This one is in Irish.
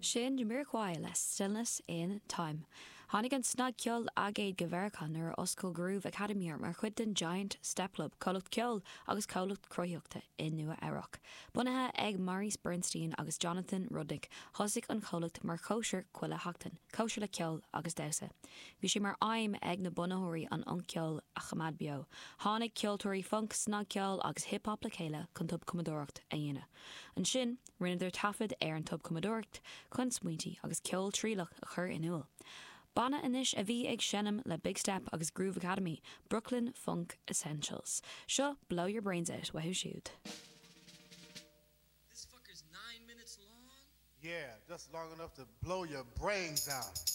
Sin de mirquáil le stillness in time. Hánig an snag ceol agéid go bhharchan ar Oscail Groove Academy mar chud den Giant Step Club colacht ceol agus colacht croíochta in Nua Eabhrac. Bunathe ag Maurice Bernstein agus Jonathan Rudnick thosaigh an colacht mar cóisiir cuile hachtain, cóisiir le ceol agus dausa. Bhí sé mar aim ag na bunathirí an ceol a chamad beo. Hánig ceoltóirí funk, snag ceol agus hip-hop le chéile chun tub cumadóireacht a dhéine. An sin rinne tafid ar an tub cumadóireacht chun smuointí agus ceol trílach a chur in uail. Bana inis a bhí ag Shannon le Big Step agus Groove Academy, Brooklyn Funk Essentials. Seo, blow your brains out, wahoo shoot. This fucker's 9 minutes long? Yeah, just long enough to blow your brains out.